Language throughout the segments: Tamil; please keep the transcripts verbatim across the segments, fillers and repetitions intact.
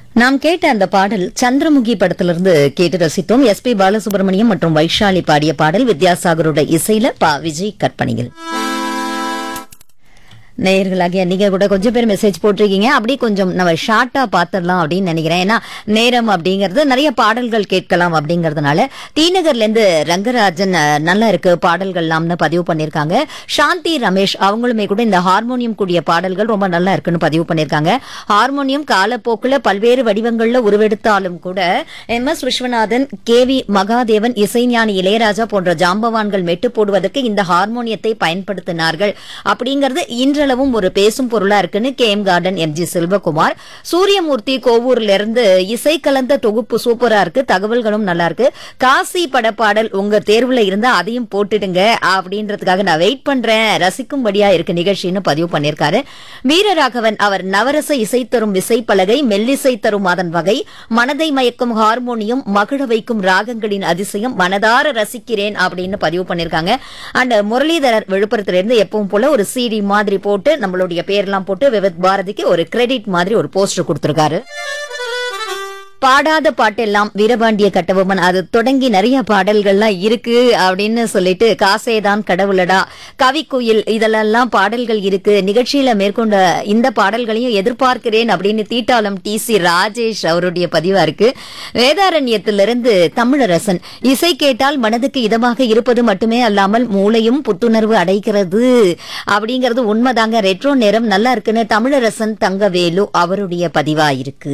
நாம் கேட்ட அந்த பாடல் சந்திரமுகி படத்திலிருந்து கேட்டு ரசித்தோம். எஸ் பி பாலசுப்ரமணியம் மற்றும் வைஷாலி பாடிய பாடல் வித்யாசாகரோட இசையில பா விஜய் கற்பனையில். நேயர்களாகிய நீங்க கூட கொஞ்சம் பேர் மெசேஜ் போட்டிருக்கீங்க. அப்படி கொஞ்சம் நம்ம ஷார்ட்டா பாத்திரலாம் அப்படின்னு நினைக்கிறேன். ஏன்னா நேரம் அப்படிங்கறது நிறைய பாடல்கள் கேட்கலாம் அப்படிங்கறதுனால தீநகர்ல இருந்து ரங்கராஜன் நல்லா இருக்கு பாடல்கள்லாம்னு பதிவு பண்ணிருக்காங்க. சாந்தி ரமேஷ் அவங்களுமே கூட இந்த ஹார்மோனியம் கூடிய பாடல்கள் ரொம்ப நல்லா இருக்குன்னு பதிவு பண்ணிருக்காங்க. ஹார்மோனியம் காலப்போக்குல பல்வேறு வடிவங்கள்ல உருவெடுத்தாலும் கூட M S Viswanathan, K V Mahadevan, இசைஞானி இளையராஜா போன்ற ஜாம்பவான்கள் மெட்டு போடுவதற்கு இந்த ஹார்மோனியத்தை பயன்படுத்தினார்கள் அப்படிங்கறது இன்று ஒரு பேசும் பொருளா இருக்குன்னு K M garden M G Selvakumar. Suriyamoorthy கோவூர்ல இருந்து இசை கலந்த தொகுப்பு சூப்பரா இருக்கு, தகவல்களும் நல்லா இருக்கு, காசி படப்பாடல் உங்க தேர்வுல இருந்தா அதையும் போட்டுடுங்க அப்படின்றதுக்காக நான் வெயிட் பண்றேன், ரசிக்கும்படியா இருக்கு நிகழ்ச்சின்னு பதிவு பண்ணிருக்காரு. வீரராகவன் அவர் நவரச இசை தரும் விசைப்பலகை, மெல்லிசை தரும் அதன் வகை, மனதை மயக்கும் ஹார்மோனியம், மகிழ வைக்கும் ராகங்களின் அதிசயம், மனதார ரசிக்கிறேன் அப்படின்னு பதிவு பண்ணிருக்காங்க. அண்ட் முரளிதரர் விழுப்புரத்திலிருந்து எப்பவும் போல ஒரு சிடி மாதிரி போட்டு நம்மளுடைய பேர்லாம் போட்டு விவித் பாரதிக்கு ஒரு கிரெடிட் மாதிரி ஒரு போஸ்டர் கொடுத்திருக்காரு. பாடாத பாட்டெல்லாம் வீரபாண்டிய கட்டபொம்மன் அது தொடங்கி நிறைய பாடல்கள்லாம் இருக்கு அப்படின்னு சொல்லிட்டு காசேதான் கடவுளடா, கவிக்குயில் இதெல்லாம் பாடல்கள் இருக்கு. நிகழ்ச்சியில மேற்கொண்ட இந்த பாடல்களையும் எதிர்பார்க்கிறேன் அப்படின்னு தீட்டாளம் டி சி ராஜேஷ் அவருடைய பதிவா இருக்கு. வேதாரண்யத்திலிருந்து தமிழரசன் இசை கேட்டால் மனதுக்கு இதமாக இருப்பது மட்டுமே அல்லாமல் மூளையும் புத்துணர்வு அடைகிறது அப்படிங்கறது உண்மைதாங்க. ரெட்ரோ நேரம் நல்லா இருக்குன்னு தமிழரசன் தங்கவேலு அவருடைய பதிவா இருக்கு.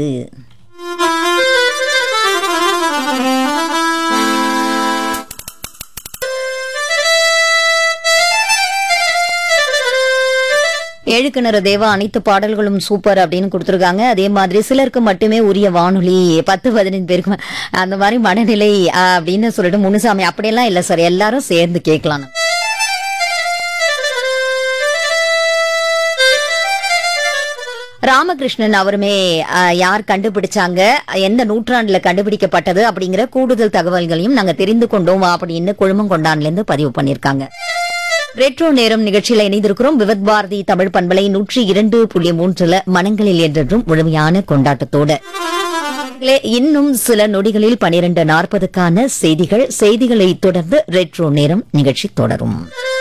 ஏழுக்கிணறு தேவா அனைத்து பாடல்களும் சூப்பர் அப்படின்னு கொடுத்திருக்காங்க. அதே மாதிரி சிலருக்கு மட்டுமே உரிய வானொலி பத்து பதினைந்து பேருக்கு அந்த மாதிரி மனநிலை அப்படின்னு சொல்லிட்டு முனுசாமி அப்படியெல்லாம் இல்ல சார், எல்லாரும் சேர்ந்து கேட்கலாம். ராமகிருஷ்ணன் அவருமே யார் கண்டுபிடிச்சாங்க, எந்த நூற்றாண்டுல கண்டுபிடிக்கப்பட்டது அப்படிங்கிற கூடுதல் தகவல்களையும் நாங்க தெரிந்து கொண்டோம் அப்படின்னு கொழுமங்கொண்டான்ல இருந்து பதிவு பண்ணிருக்காங்க. ரெட்ரோ நேரம் நிகழ்ச்சியில இணைந்திருக்கிறோம். விவித் பாரதி தமிழ் பண்பலை நூற்றி இரண்டு புள்ளி மூன்றுல மனங்களில் என்றும் முழுமையான கொண்டாட்டத்தோடு இன்னும் சில நொடிகளில் பனிரெண்டு நாற்பதுக்கான செய்திகள் செய்திகளை தொடர்ந்து ரெட்ரோ நேரம் நிகழ்ச்சி தொடரும்.